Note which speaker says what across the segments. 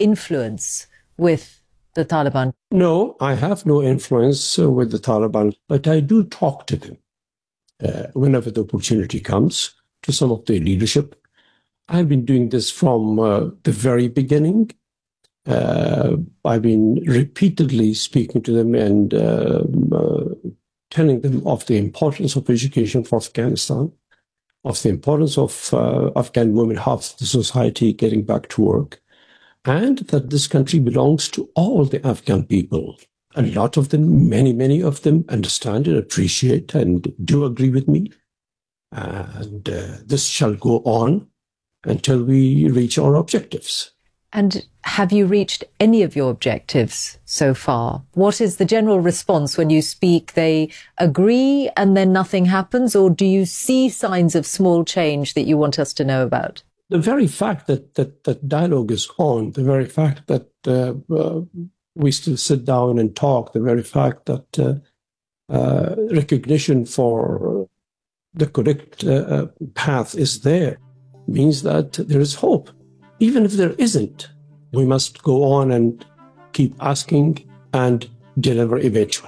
Speaker 1: influence with the Taliban?
Speaker 2: No, I have no influence with the Taliban, but I do talk to them whenever the opportunity comes, to some of their leadership. I've been doing this from the very beginning. I've been repeatedly speaking to them and telling them of the importance of education for Afghanistan, of the importance of Afghan women, half the society getting back to work, and that this country belongs to all the Afghan people. A lot of them, many of them understand and appreciate and do agree with me. And this shall go on until we reach our objectives.
Speaker 1: And have you reached any of your objectives so far? What is the general response when you speak? They agree and then nothing happens? Or do you see signs of small change that you want us to know about?
Speaker 2: The very fact that dialogue is on, the very fact that we still sit down and talk, the very fact that recognition for the correct path is there, means that there is hope. Even if there isn't, we must go on and keep asking and deliver eventually.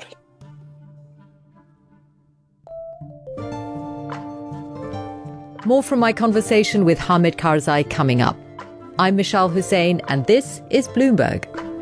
Speaker 1: More from my conversation with Hamid Karzai coming up. I'm Mishal Hussain, and this is Bloomberg.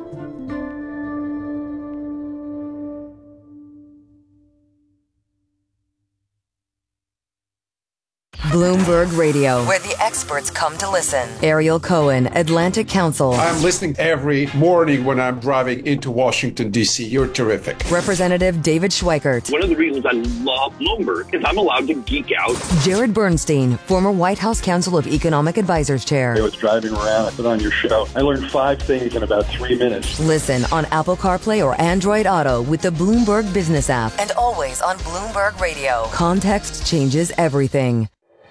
Speaker 3: Bloomberg Radio, where the experts come to listen. Ariel Cohen, Atlantic Council.
Speaker 4: I'm listening every morning when I'm driving into Washington, D.C. You're terrific.
Speaker 3: Representative David Schweikert.
Speaker 5: One of the reasons I love Bloomberg is I'm allowed to geek out.
Speaker 3: Jared Bernstein, former White House Council of Economic Advisors Chair.
Speaker 6: I was driving around, I put on your show. I learned 5 things in about 3 minutes.
Speaker 3: Listen on Apple CarPlay or Android Auto with the Bloomberg Business app. And always on Bloomberg Radio. Context changes everything.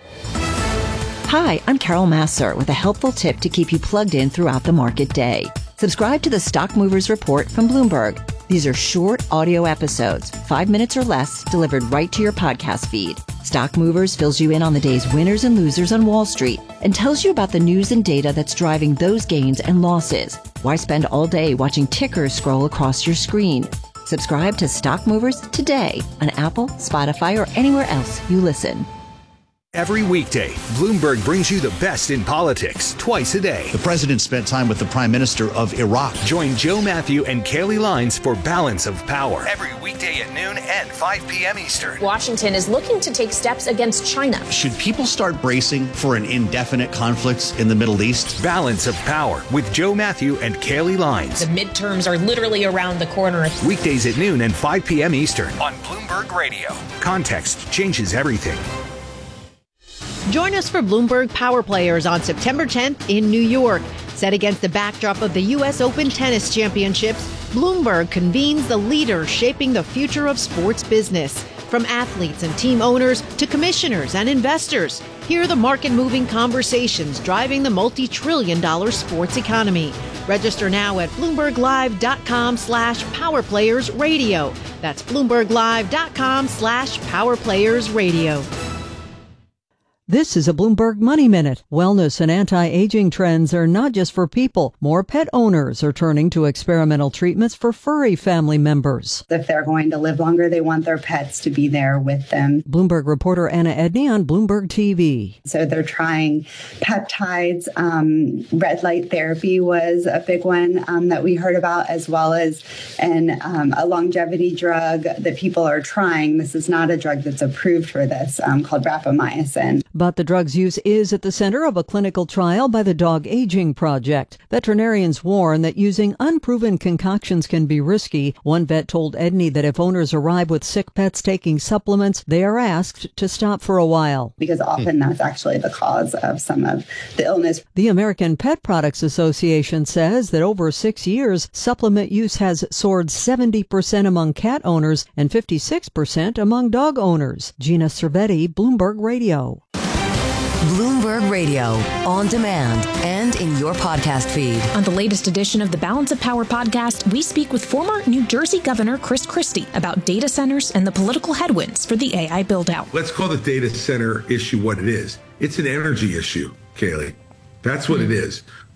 Speaker 7: Hi, I'm Carol Massar with a helpful tip to keep you plugged in throughout the market day. Subscribe to the Stock Movers Report from Bloomberg. These are short audio episodes, 5 minutes or less, delivered right to your podcast feed. Stock Movers fills you in on the day's winners and losers on Wall Street and tells you about the news and data that's driving those gains and losses. Why spend all day watching tickers scroll across your screen? Subscribe to Stock Movers today on Apple, Spotify, or anywhere else you listen.
Speaker 8: Every weekday, Bloomberg brings you the best in politics twice a day.
Speaker 9: The president spent time with the prime minister of Iraq.
Speaker 8: Join Joe Matthew and Kayleigh Lines for Balance of Power. Every weekday at noon and 5 p.m. Eastern.
Speaker 10: Washington is looking to take steps against China.
Speaker 9: Should people start bracing for an indefinite conflict in the Middle East?
Speaker 8: Balance of Power with Joe Matthew and Kayleigh Lines.
Speaker 10: The midterms are literally around the corner.
Speaker 8: Weekdays at noon and 5 p.m. Eastern on Bloomberg Radio. Context changes everything.
Speaker 11: Join us for Bloomberg Power Players on September 10th in New York. Set against the backdrop of the U.S. Open Tennis Championships, Bloomberg convenes the leaders shaping the future of sports business. From athletes and team owners to commissioners and investors, hear the market-moving conversations driving the multi-trillion-dollar sports economy. Register now at BloombergLive.com/PowerPlayersRadio. That's BloombergLive.com/PowerPlayersRadio.
Speaker 12: This is a Bloomberg Money Minute. Wellness and anti-aging trends are not just for people. More pet owners are turning to experimental treatments for furry family members.
Speaker 13: If they're going to live longer, they want their pets to be there with them.
Speaker 12: Bloomberg reporter Anna Edney on Bloomberg TV.
Speaker 13: So they're trying peptides. Red light therapy was a big one that we heard about, as well as a longevity drug that people are trying. This is not a drug that's approved for this, called rapamycin.
Speaker 12: But the drug's use is at the center of a clinical trial by the Dog Aging Project. Veterinarians warn that using unproven concoctions can be risky. One vet told Edney that if owners arrive with sick pets taking supplements, they are asked to stop for a while.
Speaker 13: Because often that's actually the cause of some of the illness.
Speaker 12: The American Pet Products Association says that over 6 years, supplement use has soared 70% among cat owners and 56% among dog owners. Gina Cervetti, Bloomberg Radio.
Speaker 3: Bloomberg Radio, on demand and in your podcast feed.
Speaker 10: On the latest edition of the Balance of Power podcast, we speak with former New Jersey Governor Chris Christie about data centers and the political headwinds for the AI build-out.
Speaker 14: Let's call the data center issue what it is. It's an energy issue, Kayleigh. That's what it is.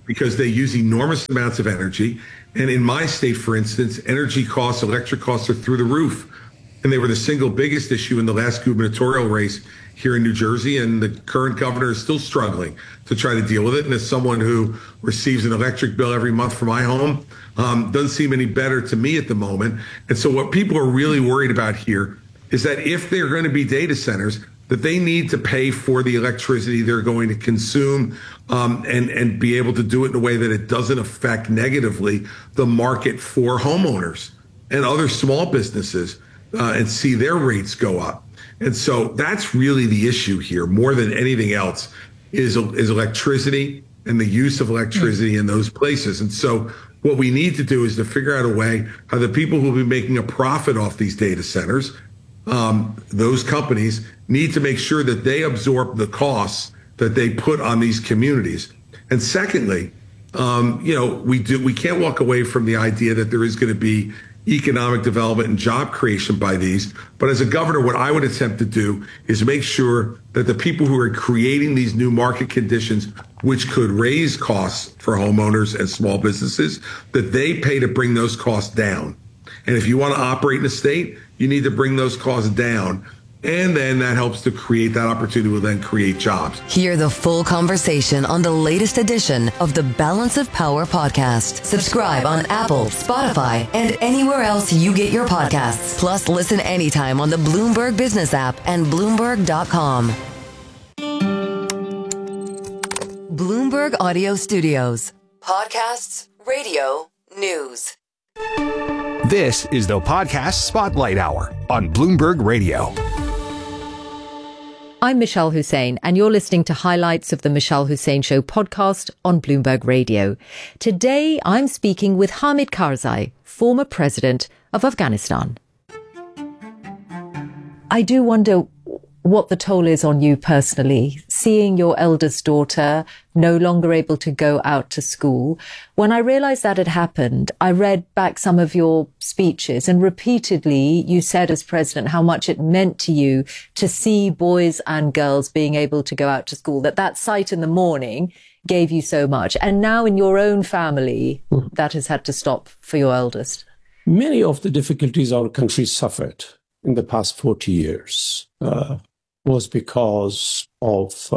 Speaker 14: because they use enormous amounts of energy. And in my state, for instance, energy costs, electric costs are through the roof. And they were the single biggest issue in the last gubernatorial race here in New Jersey. And the current governor is still struggling to try to deal with it. And as someone who receives an electric bill every month for my home, doesn't seem any better to me at the moment. And so what people are really worried about here is that if they're going to be data centers, that they need to pay for the electricity they're going to consume, and be able to do it in a way that it doesn't affect negatively the market for homeowners and other small businesses, and see their rates go up. And so that's really the issue here, more than anything else, is electricity and the use of electricity in those places. And so what we need to do is to figure out a way how the people who will be making a profit off these data centers, those companies, need to make sure that they absorb the costs that they put on these communities. And secondly, we can't walk away from the idea that there is going to be economic development and job creation by these. But as a governor, what I would attempt to do is make sure that the people who are creating these new market conditions, which could raise costs for homeowners and small businesses, that they pay to bring those costs down. And if you want to operate in a state, you need to bring those costs down. And then that helps to create that opportunity, will then create jobs.
Speaker 3: Hear the full conversation on the latest edition of the Balance of Power podcast. Subscribe on Apple, Spotify, and anywhere else you get your podcasts. Plus, listen anytime on the Bloomberg Business app and Bloomberg.com. Bloomberg Audio Studios. Podcasts, radio, news.
Speaker 8: This is the Podcast Spotlight Hour on Bloomberg Radio.
Speaker 1: I'm Michelle Hussein, and you're listening to highlights of the Michelle Hussein Show podcast on Bloomberg Radio. Today, I'm speaking with Hamid Karzai, former president of Afghanistan. I do wonder what the toll is on you personally, seeing your eldest daughter no longer able to go out to school. When I realized that had happened, I read back some of your speeches, and repeatedly you said as president how much it meant to you to see boys and girls being able to go out to school, that sight in the morning gave you so much. And now in your own family, that has had to stop for your eldest.
Speaker 2: Many of the difficulties our country suffered in the past 40 years was because of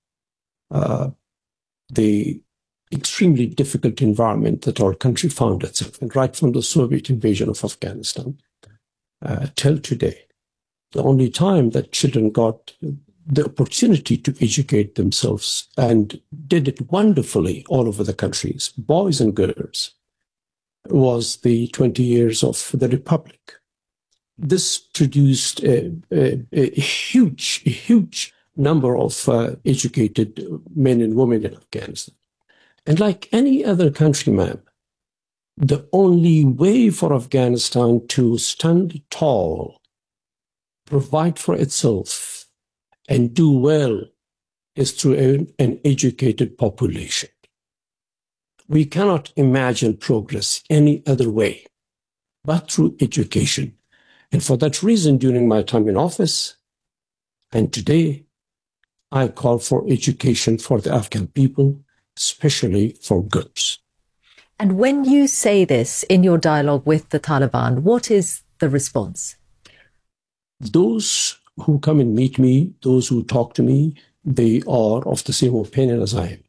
Speaker 2: the extremely difficult environment that our country found itself in, right from the Soviet invasion of Afghanistan till today. The only time that children got the opportunity to educate themselves, and did it wonderfully all over the countries, boys and girls, was the 20 years of the Republic. This produced a huge number of educated men and women in Afghanistan. And like any other country, ma'am, the only way for Afghanistan to stand tall, provide for itself, and do well is through an educated population. We cannot imagine progress any other way but through education. And for that reason, during my time in office and today, I call for education for the Afghan people, especially for girls.
Speaker 1: And when you say this in your dialogue with the Taliban, what is the response?
Speaker 2: Those who come and meet me, those who talk to me, they are of the same opinion as I am.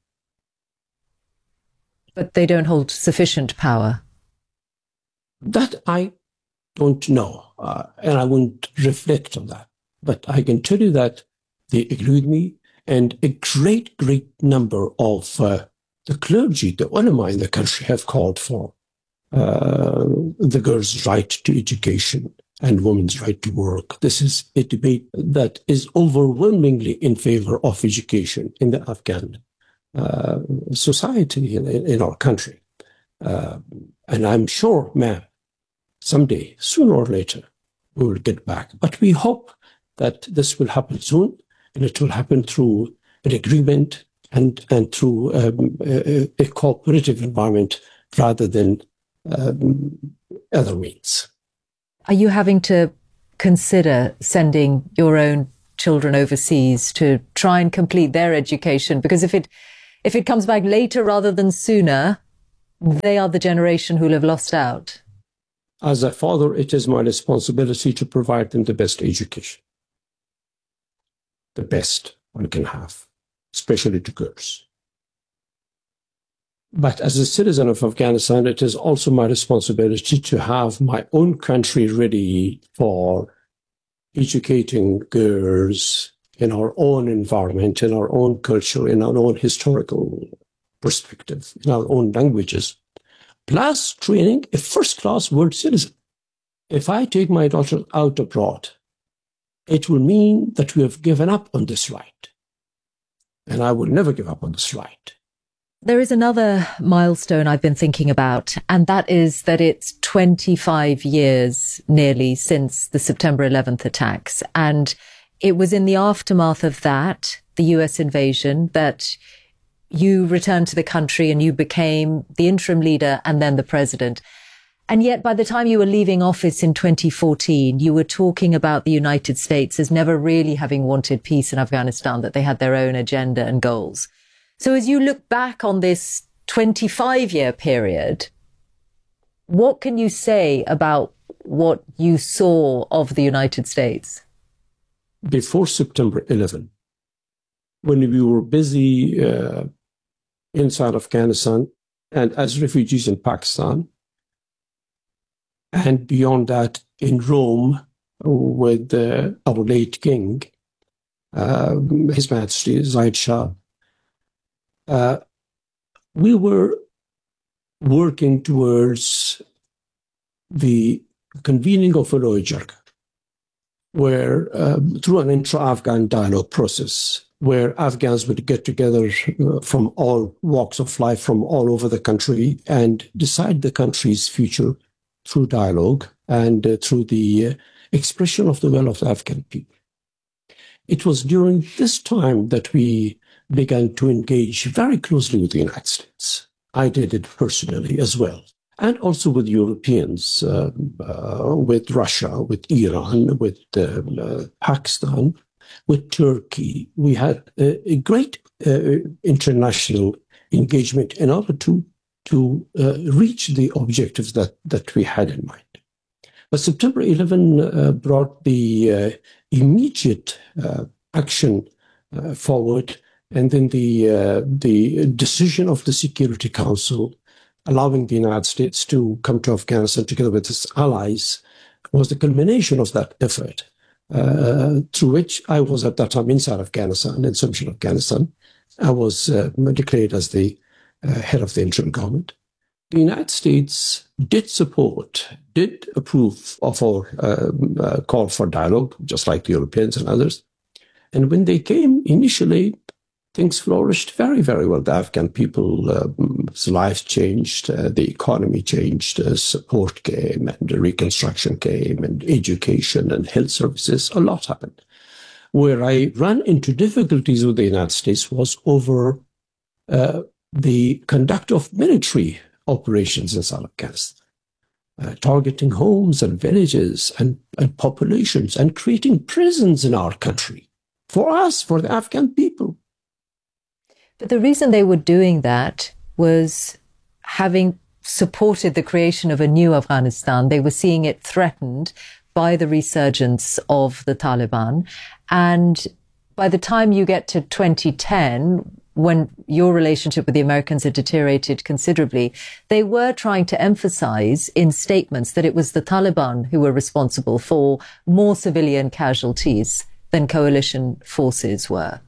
Speaker 1: But they don't hold sufficient power?
Speaker 2: That I don't know, and I wouldn't reflect on that. But I can tell you that they agree with me, and a great number of the clergy, the ulama in the country, have called for the girls' right to education and women's right to work. This is a debate that is overwhelmingly in favor of education in the Afghan society in our country. And I'm sure, ma'am, someday, sooner or later, we will get back. But we hope that this will happen soon, and it will happen through an agreement and through a cooperative environment rather than other means.
Speaker 1: Are you having to consider sending your own children overseas to try and complete their education? Because if if it comes back later rather than sooner, they are the generation who'll have lost out.
Speaker 2: As a father, it is my responsibility to provide them the best education. The best one can have, especially to girls. But as a citizen of Afghanistan, it is also my responsibility to have my own country ready for educating girls in our own environment, in our own culture, in our own historical perspective, in our own languages, plus training a first-class world citizen. If I take my daughter out abroad, it will mean that we have given up on this right. And I will never give up on this right.
Speaker 1: There is another milestone I've been thinking about, and that is that it's 25 years nearly since the September 11th attacks. And it was in the aftermath of that, the US invasion, that you returned to the country and you became the interim leader and then the president. And yet by the time you were leaving office in 2014, you were talking about the United States as never really having wanted peace in Afghanistan, that they had their own agenda and goals. So as you look back on this 25-year period, what can you say about what you saw of the United States?
Speaker 2: Before September 11, when we were busy inside Afghanistan and as refugees in Pakistan, and beyond that in Rome with our late king, His Majesty Zayed Shah, we were working towards the convening of a Loyajarka, where through an intra-Afghan dialogue process, where Afghans would get together from all walks of life, from all over the country, and decide the country's future through dialogue and through the expression of the will of the Afghan people. It was during this time that we began to engage very closely with the United States. I did it personally as well, and also with Europeans, with Russia, with Iran, with Pakistan, with Turkey. We had a great international engagement in order to reach the objectives that we had in mind. But September 11 brought the immediate action forward, and then the decision of the Security Council allowing the United States to come to Afghanistan together with its allies was the culmination of that effort, through which I was at that time inside Afghanistan, in central Afghanistan. I was declared as the head of the interim government. The United States did approve of our call for dialogue, just like the Europeans and others. And when they came, initially, things flourished very, very well. The Afghan people's lives changed, the economy changed, support came, and the reconstruction came, and education and health services. A lot happened. Where I ran into difficulties with the United States was over the conduct of military operations in South Afghanistan, targeting homes and villages and populations and creating prisons in our country for us, for the Afghan people.
Speaker 1: But the reason they were doing that was having supported the creation of a new Afghanistan. They were seeing it threatened by the resurgence of the Taliban. And by the time you get to 2010, when your relationship with the Americans had deteriorated considerably, they were trying to emphasize in statements that it was the Taliban who were responsible for more civilian casualties than coalition forces were.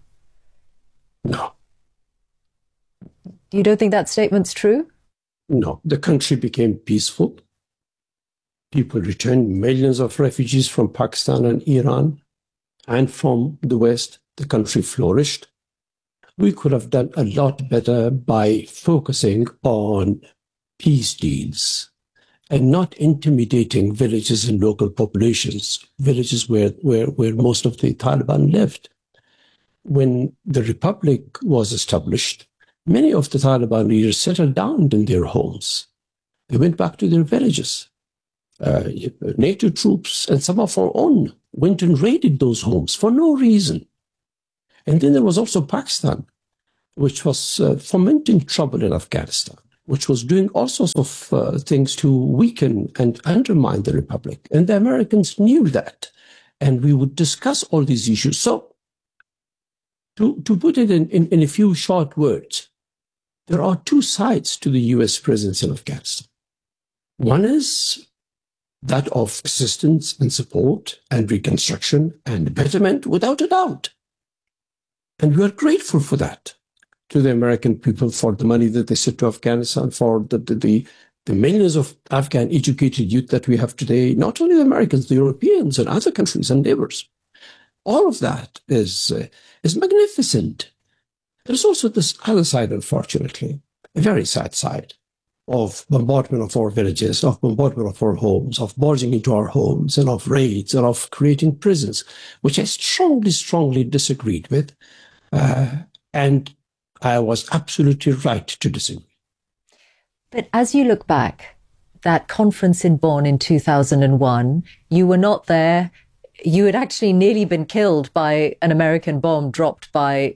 Speaker 2: No.
Speaker 1: You don't think that statement's true?
Speaker 2: No. The country became peaceful. People returned, millions of refugees from Pakistan and Iran and from the West. The country flourished. We could have done a lot better by focusing on peace deals and not intimidating villages and local populations, villages where most of the Taliban lived. When the Republic was established, many of the Taliban leaders settled down in their homes. They went back to their villages. NATO troops and some of our own went and raided those homes for no reason. And then there was also Pakistan. which was fomenting trouble in Afghanistan, which was doing all sorts of things to weaken and undermine the Republic. And the Americans knew that. And we would discuss all these issues. So to put it in a few short words, there are two sides to the U.S. presence in Afghanistan. One is that of assistance and support and reconstruction and betterment, without a doubt. And we are grateful for that to the American people, for the money that they sent to Afghanistan, for the millions of Afghan educated youth that we have today, not only the Americans, the Europeans and other countries and neighbors. All of that is magnificent. There's also this other side, unfortunately, a very sad side, of bombardment of our villages, of bombardment of our homes, of barging into our homes, and of raids, and of creating prisons, which I strongly disagreed with. And I was absolutely right to disagree.
Speaker 1: But as you look back, that conference in Bonn in 2001, you were not there. You had actually nearly been killed by an American bomb dropped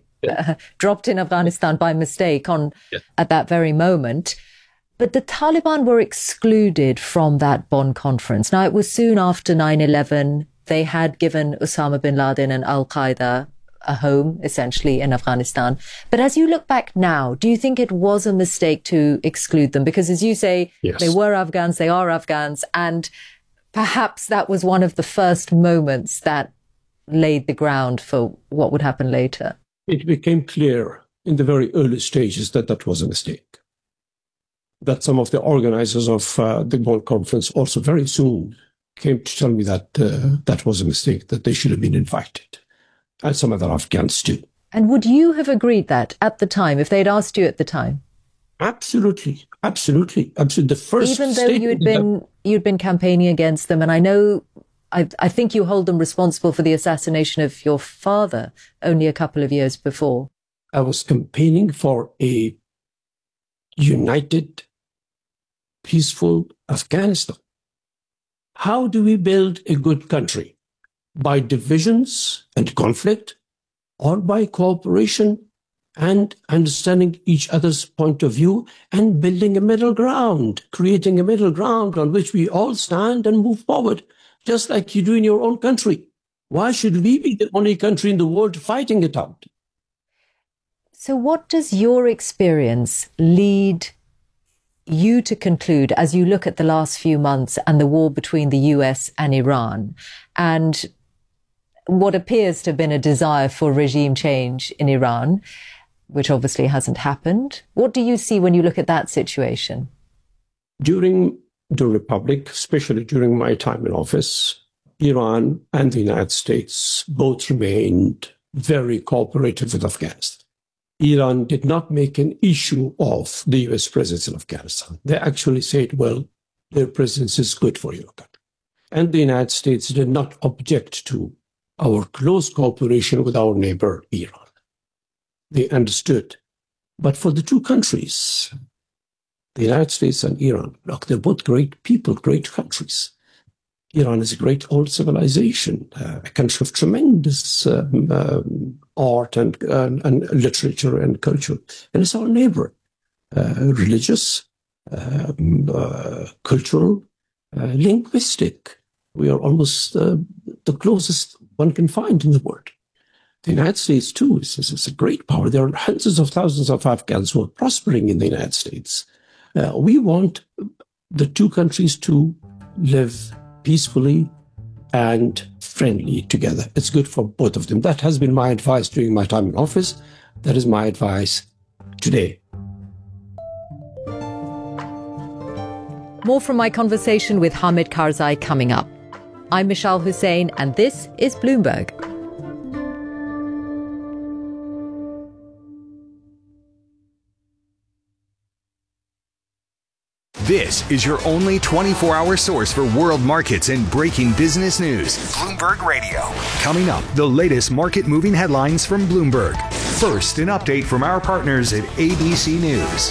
Speaker 1: in Afghanistan by mistake at that very moment. But the Taliban were excluded from that Bonn conference. Now, it was soon after 9/11. They had given Osama bin Laden and Al-Qaeda a home, essentially, in Afghanistan. But as you look back now, do you think it was a mistake to exclude them? Because as you say, yes, they were Afghans, they are Afghans, and perhaps that was one of the first moments that laid the ground for what would happen later.
Speaker 2: It became clear in the very early stages that that was a mistake. That some of the organizers of the Bonn conference also very soon came to tell me that that was a mistake, that they should have been invited. And some other Afghans too.
Speaker 1: And would you have agreed that at the time, if they'd asked you at the time?
Speaker 2: Absolutely. The first,
Speaker 1: even though you'd been campaigning against them, and I know, I think you hold them responsible for the assassination of your father only a couple of years before.
Speaker 2: I was campaigning for a united, peaceful Afghanistan. How do we build a good country? By divisions and conflict, or by cooperation and understanding each other's point of view and building a middle ground, creating a middle ground on which we all stand and move forward, just like you do in your own country. Why should we be the only country in the world fighting it out?
Speaker 1: So what does your experience lead you to conclude as you look at the last few months and the war between the US and Iran, and what appears to have been a desire for regime change in Iran, which obviously hasn't happened? What do you see when you look at that situation?
Speaker 2: During the Republic, especially during my time in office, Iran and the United States both remained very cooperative with Afghanistan. Iran did not make an issue of the US presence in Afghanistan. They actually said, well, their presence is good for your country. And the United States did not object to our close cooperation with our neighbor, Iran. They understood. But for the two countries, the United States and Iran, look, they're both great people, great countries. Iran is a great old civilization, a country of tremendous art and literature and culture. And it's our neighbor, religious, cultural, linguistic. We are almost the closest one can find in the world. The United States, too, is a great power. There are hundreds of thousands of Afghans who are prospering in the United States. We want the two countries to live peacefully and friendly together. It's good for both of them. That has been my advice during my time in office. That is my advice today.
Speaker 1: More from my conversation with Hamid Karzai coming up. I'm Mishal Hussain, and this is Bloomberg.
Speaker 8: This is your only 24-hour source for world markets and breaking business news. Bloomberg Radio. Coming up, the latest market-moving headlines from Bloomberg. First, an update from our partners at ABC News.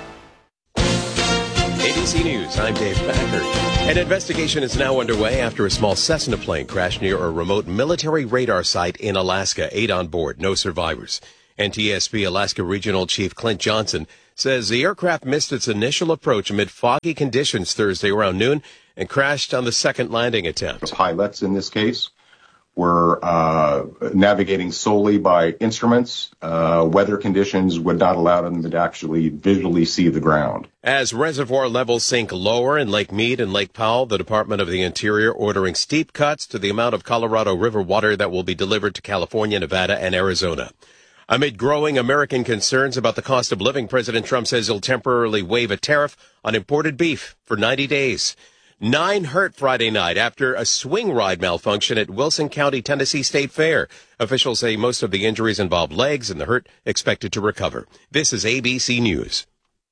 Speaker 15: ABC News, I'm Dave Packard. An investigation is now underway after a small Cessna plane crashed near a remote military radar site in Alaska. 8 on board, no survivors. NTSB Alaska Regional Chief Clint Johnson says the aircraft missed its initial approach amid foggy conditions Thursday around noon and crashed on the second landing attempt.
Speaker 16: Pilots in this case were navigating solely by instruments. Weather conditions would not allow them to actually visually see the ground.
Speaker 15: As reservoir levels sink lower in Lake Mead and Lake Powell, the Department of the Interior ordering steep cuts to the amount of Colorado River water that will be delivered to California, Nevada, and Arizona. Amid growing American concerns about the cost of living, President Trump says he'll temporarily waive a tariff on imported beef for 90 days. 9 hurt Friday night after a swing ride malfunction at Wilson County, Tennessee State Fair. Officials say most of the injuries involved legs and the hurt expected to recover. This is ABC News.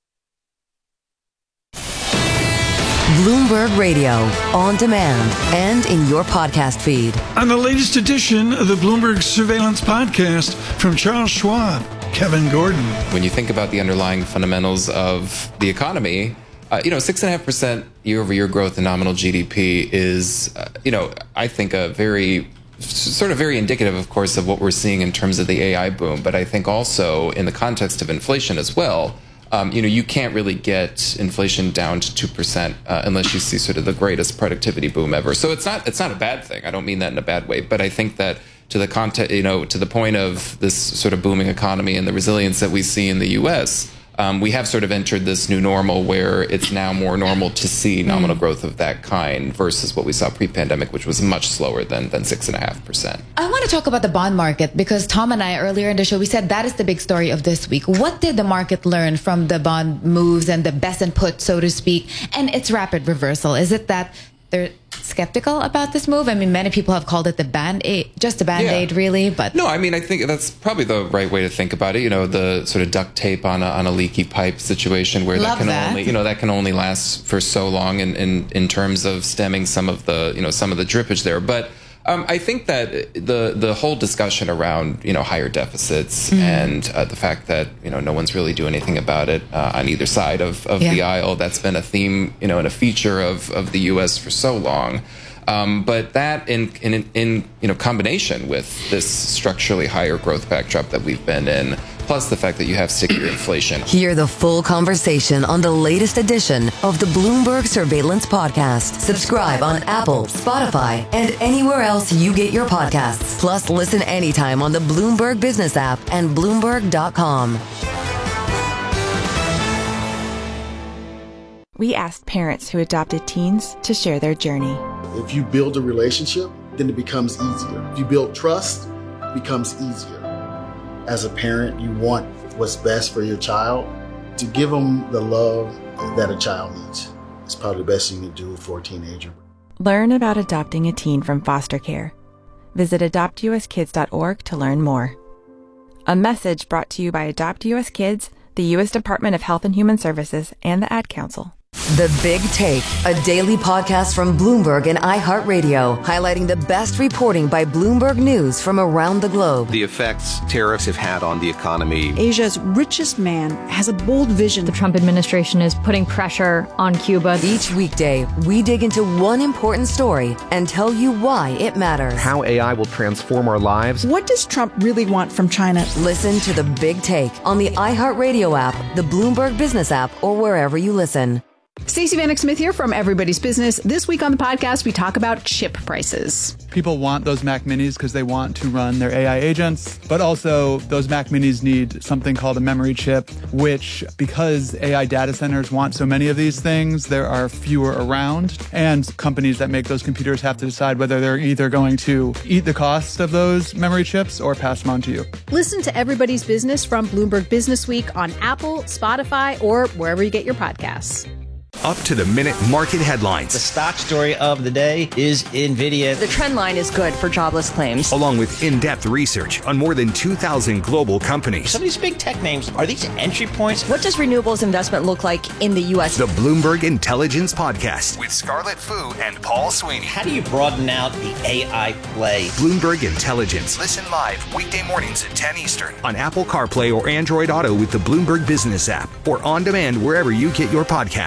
Speaker 3: Bloomberg Radio, on demand and in your podcast feed.
Speaker 17: On the latest edition of the Bloomberg Surveillance Podcast from Charles Schwab, Kevin Gordon.
Speaker 18: When you think about the underlying fundamentals of the economy, 6.5% year-over-year growth in nominal GDP is, I think a very indicative, of course, of what we're seeing in terms of the AI boom. But I think also in the context of inflation as well, you can't really get inflation down to 2% unless you see sort of the greatest productivity boom ever. So it's not a bad thing. I don't mean that in a bad way, but I think that to the context, to the point of this sort of booming economy and the resilience that we see in the U.S., we have sort of entered this new normal where it's now more normal to see nominal growth of that kind versus what we saw pre-pandemic, which was much slower than 6.5%.
Speaker 19: I want to talk about the bond market because Tom and I earlier in the show, we said that is the big story of this week. What did the market learn from the bond moves and the best and put, so to speak, and its rapid reversal? Is it that they're skeptical about this move? I mean, many people have called it the Band-Aid, just a Band-Aid, really. But
Speaker 18: no, I mean, I think that's probably the right way to think about it. The sort of duct tape on a leaky pipe situation where that can only last for so long in terms of stemming some of the drippage there. But I think that the whole discussion around higher deficits and the fact that no one's really doing anything about it on either side of the aisle, that's been a theme and a feature of the U.S. for so long. But that in combination with this structurally higher growth backdrop that we've been in, plus the fact that you have stickier inflation.
Speaker 3: Hear the full conversation on the latest edition of the Bloomberg Surveillance Podcast. Subscribe on Apple, Spotify, and anywhere else you get your podcasts. Plus, listen anytime on the Bloomberg Business app and Bloomberg.com.
Speaker 20: We asked parents who adopted teens to share their journey.
Speaker 21: If you build a relationship, then it becomes easier. If you build trust, it becomes easier. As a parent, you want what's best for your child. To give them the love that a child needs is probably the best you can do for a teenager.
Speaker 20: Learn about adopting a teen from foster care. Visit adoptuskids.org to learn more. A message brought to you by Adopt US Kids, the U.S. Department of Health and Human Services, and the Ad Council.
Speaker 3: The Big Take, a daily podcast from Bloomberg and iHeartRadio, highlighting the best reporting by Bloomberg News from around the globe.
Speaker 22: The effects tariffs have had on the economy.
Speaker 23: Asia's richest man has a bold vision.
Speaker 24: The Trump administration is putting pressure on Cuba.
Speaker 3: Each weekday, we dig into one important story and tell you why it matters.
Speaker 22: How AI will transform our lives.
Speaker 23: What does Trump really want from China?
Speaker 3: Listen to The Big Take on the iHeartRadio app, the Bloomberg Business app, or wherever you listen.
Speaker 25: Stacey Vanek Smith here from Everybody's Business. This week on the podcast, we talk about chip prices.
Speaker 26: People want those Mac Minis because they want to run their AI agents, but also those Mac Minis need something called a memory chip, which, because AI data centers want so many of these things, there are fewer around, and companies that make those computers have to decide whether they're either going to eat the cost of those memory chips or pass them on to you.
Speaker 25: Listen to Everybody's Business from Bloomberg Business Week on Apple, Spotify, or wherever you get your podcasts.
Speaker 8: Up-to-the-minute market headlines.
Speaker 27: The stock story of the day is NVIDIA.
Speaker 28: The trend line is good for jobless claims.
Speaker 8: Along with in-depth research on more than 2,000 global companies.
Speaker 27: Some of these big tech names, are these entry points?
Speaker 28: What does renewables investment look like in the U.S.?
Speaker 8: The Bloomberg Intelligence Podcast with Scarlett Fu and Paul Sweeney.
Speaker 27: How do you broaden out the AI play?
Speaker 8: Bloomberg Intelligence. Listen live weekday mornings at 10 Eastern on Apple CarPlay or Android Auto with the Bloomberg Business app or on demand wherever you get your podcasts.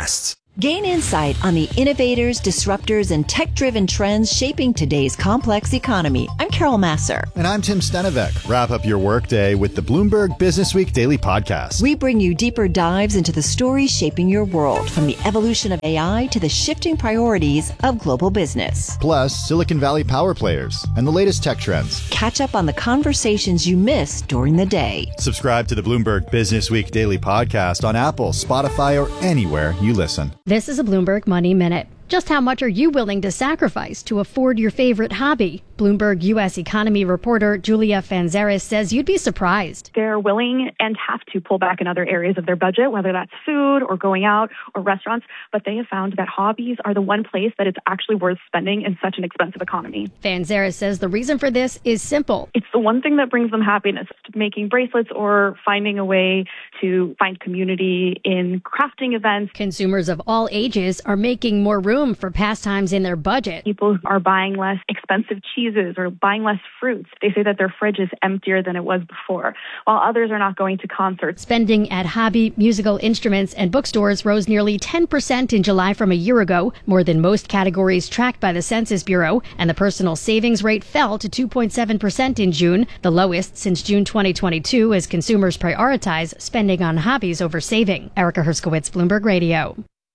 Speaker 4: Gain insight on the innovators, disruptors, and tech-driven trends shaping today's complex economy. I'm Carol Masser.
Speaker 5: And I'm Tim Stenevec. Wrap up your workday with the Bloomberg Businessweek Daily Podcast.
Speaker 4: We bring you deeper dives into the stories shaping your world, from the evolution of AI to the shifting priorities of global business.
Speaker 5: Plus, Silicon Valley power players and the latest tech trends.
Speaker 4: Catch up on the conversations you missed during the day.
Speaker 5: Subscribe to the Bloomberg Businessweek Daily Podcast on Apple, Spotify, or anywhere you listen.
Speaker 6: This is a Bloomberg Money Minute. Just how much are you willing to sacrifice to afford your favorite hobby? Bloomberg U.S. economy reporter Julia Fanzaris says you'd be surprised.
Speaker 7: They're willing and have to pull back in other areas of their budget, whether that's food or going out or restaurants. But they have found that hobbies are the one place that it's actually worth spending in such an expensive economy.
Speaker 6: Fanzaris says the reason for this is simple.
Speaker 7: It's the one thing that brings them happiness, making bracelets or finding a way to find community in crafting events.
Speaker 6: Consumers of all ages are making more room for pastimes in their budget.
Speaker 7: People are buying less expensive cheeses or buying less fruits. They say that their fridge is emptier than it was before, while others are not going to concerts.
Speaker 6: Spending at hobby, musical instruments, and bookstores rose nearly 10% in July from a year ago, more than most categories tracked by the Census Bureau, and the personal savings rate fell to 2.7% in June, the lowest since June 2022, as consumers prioritize spending on hobbies over saving. Erica Herskowitz, Bloomberg Radio.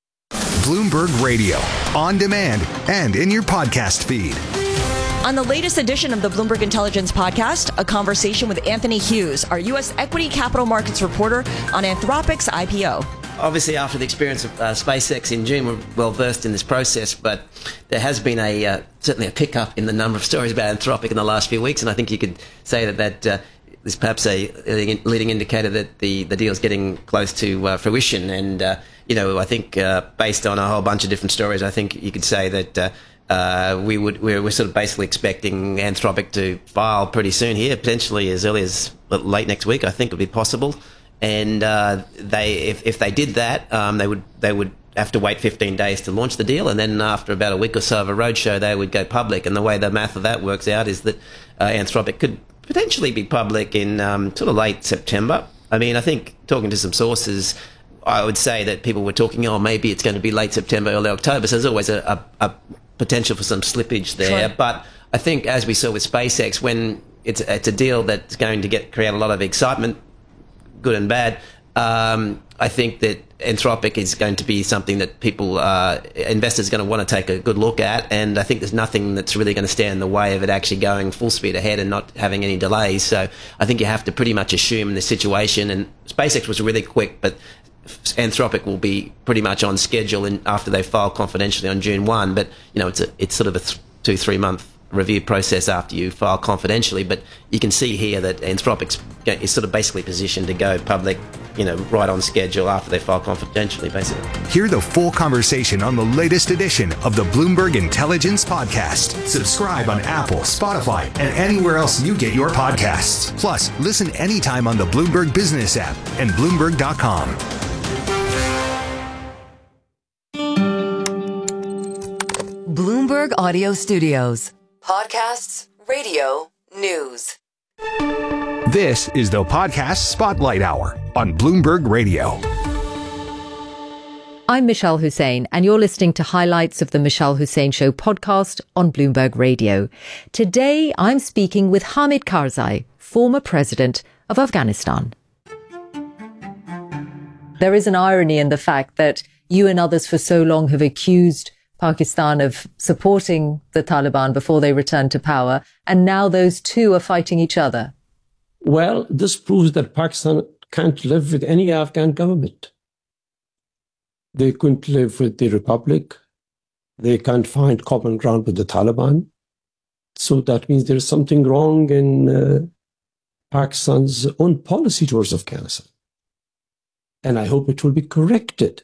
Speaker 8: Bloomberg Radio, on demand and in your podcast feed.
Speaker 28: On the latest edition of the Bloomberg Intelligence Podcast, a conversation with Anthony Hughes, our U.S. equity capital markets reporter, on Anthropic's IPO.
Speaker 9: Obviously, after the experience of SpaceX in June, we're well versed in this process, but there has been certainly a pickup in the number of stories about Anthropic in the last few weeks, and I think you could say that is perhaps a leading indicator that the deal is getting close to fruition. And I think based on a whole bunch of different stories, I think you could say that we're sort of basically expecting Anthropic to file pretty soon here, potentially as early as late next week. I think it would be possible. And if they did that, they would have to wait 15 days to launch the deal, and then after about a week or so of a roadshow, they would go public. And the way the math of that works out is that Anthropic could potentially be public in sort of late September. I mean, I think talking to some sources, I would say that people were talking, maybe it's going to be late September, early October. So there's always a potential for some slippage there. Sure. But I think, as we saw with SpaceX, when it's a deal that's going to create a lot of excitement, good and bad, I think that Anthropic is going to be something that investors are going to want to take a good look at. And I think there's nothing that's really going to stand in the way of it actually going full speed ahead and not having any delays. So I think you have to pretty much assume in this situation, and SpaceX was really quick, but Anthropic will be pretty much on schedule after they file confidentially on June 1. But, it's sort of a 2-3 month review process after you file confidentially. But you can see here that Anthropic is sort of basically positioned to go public, right on schedule after they file confidentially, basically.
Speaker 8: Hear the full conversation on the latest edition of the Bloomberg Intelligence Podcast. Subscribe on Apple, Spotify, and anywhere else you get your podcasts. Plus, listen anytime on the Bloomberg Business app and Bloomberg.com.
Speaker 3: Bloomberg Audio Studios. Podcasts, radio, news.
Speaker 8: This is the Podcast Spotlight Hour on Bloomberg Radio.
Speaker 1: I'm Michelle Hussein, and you're listening to highlights of the Michelle Hussein Show podcast on Bloomberg Radio. Today, I'm speaking with Hamid Karzai, former president of Afghanistan. There is an irony in the fact that you and others for so long have accused Pakistan of supporting the Taliban before they returned to power, and now those two are fighting each other.
Speaker 2: Well, this proves that Pakistan can't live with any Afghan government. They couldn't live with the Republic. They can't find common ground with the Taliban. So that means there is something wrong in Pakistan's own policy towards Afghanistan. And I hope it will be corrected.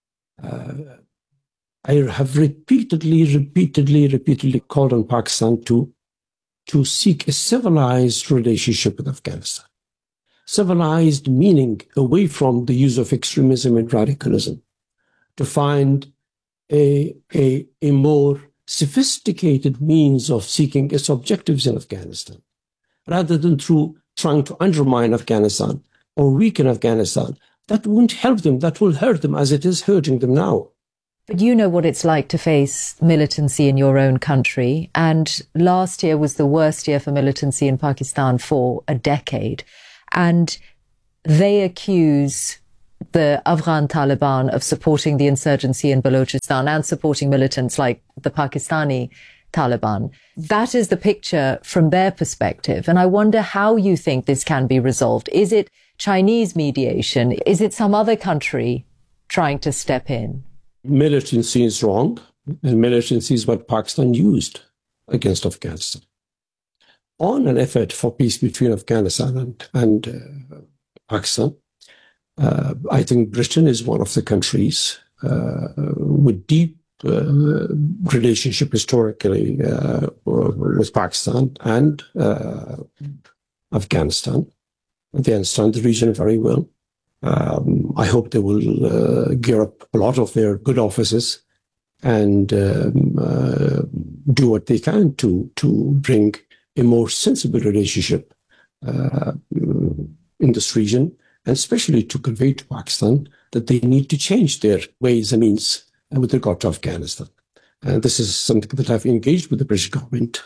Speaker 2: I have repeatedly called on Pakistan to seek a civilized relationship with Afghanistan. Civilized meaning away from the use of extremism and radicalism, to find a more sophisticated means of seeking its objectives in Afghanistan, rather than through trying to undermine Afghanistan or weaken Afghanistan. That won't help them. That will hurt them, as it is hurting them now.
Speaker 1: But you know what it's like to face militancy in your own country. And last year was the worst year for militancy in Pakistan for a decade. And they accuse the Afghan Taliban of supporting the insurgency in Balochistan and supporting militants like the Pakistani Taliban. That is the picture from their perspective. And I wonder how you think this can be resolved. Is it Chinese mediation? Is it some other country trying to step in?
Speaker 2: Militancy is wrong, and militancy is what Pakistan used against Afghanistan. On an effort for peace between Afghanistan and Pakistan, I think Britain is one of the countries with deep relationship historically with Pakistan and Afghanistan. They understand the region very well. I hope they will gear up a lot of their good offices and do what they can to bring a more sensible relationship in this region, and especially to convey to Pakistan that they need to change their ways and means with regard to Afghanistan. And this is something that I've engaged with the British government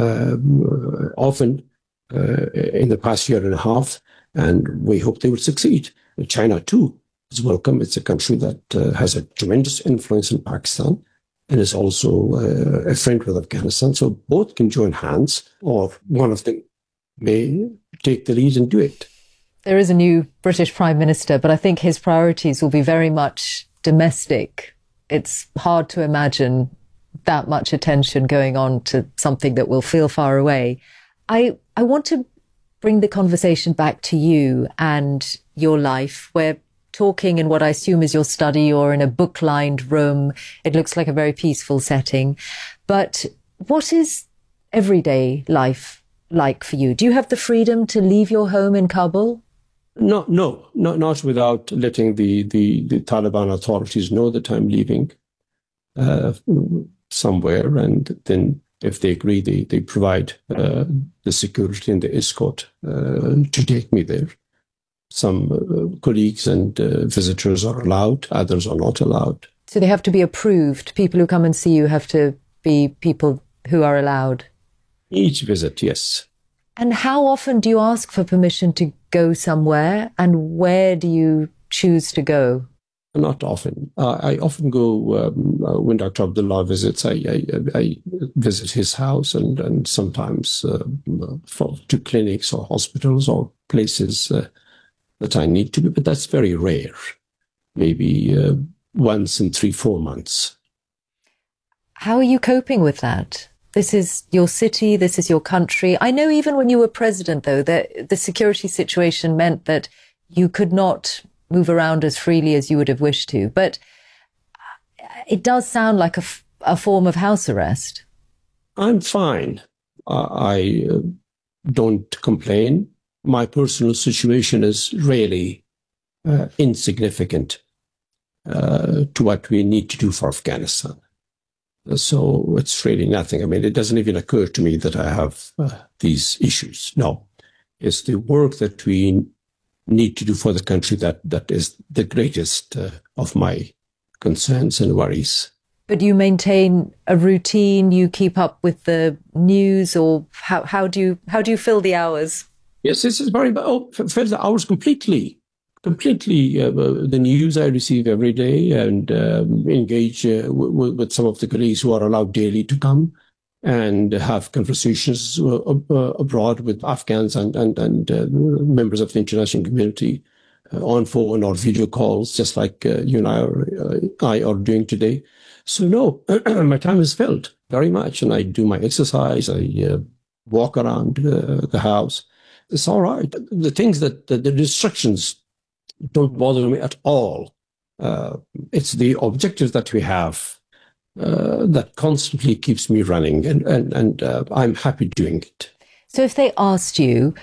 Speaker 2: often in the past year and a half, and we hope they will succeed. China, too, is welcome. It's a country that has a tremendous influence in Pakistan and is also a friend with Afghanistan. So both can join hands, or one of them may take the lead and do it.
Speaker 1: There is a new British Prime Minister, but I think his priorities will be very much domestic. It's hard to imagine that much attention going on to something that will feel far away. I want to bring the conversation back to you and your life. We're talking in what I assume is your study or in a book-lined room. It looks like a very peaceful setting. But what is everyday life like for you? Do you have the freedom to leave your home in Kabul?
Speaker 2: No, not without letting the Taliban authorities know that I'm leaving somewhere, and then if they agree, they provide the security and the escort to take me there. Some colleagues and visitors are allowed, others are not allowed.
Speaker 1: So they have to be approved. People who come and see you have to be people who are allowed?
Speaker 2: Each visit, yes.
Speaker 1: And how often do you ask for permission to go somewhere, and where do you choose to go?
Speaker 2: Not often. I often go when Dr. Abdullah visits. I visit his house and sometimes to clinics or hospitals or places that I need to be, but that's very rare. Maybe once in 3-4 months.
Speaker 1: How are you coping with that? This is your city, this is your country. I know even when you were president, though, that the security situation meant that you could not move around as freely as you would have wished to. But it does sound like a form of house arrest.
Speaker 2: I'm fine. I don't complain. My personal situation is really insignificant to what we need to do for Afghanistan. So it's really nothing. I mean, it doesn't even occur to me that I have these issues. No, it's the work that we need to do for the country that is the greatest of my concerns and worries.
Speaker 1: But you maintain a routine, you keep up with the news, or how do you fill the hours?
Speaker 2: Yes, this is very fill the hours completely. The news I receive every day, and engage with some of the colleagues who are allowed daily to come and have conversations abroad with Afghans and members of the international community on phone or video calls, just like you and I are doing today. So no, my time is filled very much, and I do my exercise. I walk around the house. It's all right. The things the distractions don't bother me at all. It's the objectives that we have that constantly keeps me running, and I'm happy doing it.
Speaker 1: So if they asked you,